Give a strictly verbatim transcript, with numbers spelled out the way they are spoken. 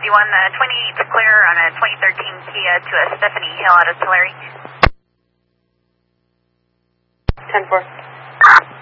you want uh, twenty-eight to clear on a twenty thirteen Kia to a Stephanie Hill out of Tulare. ten four.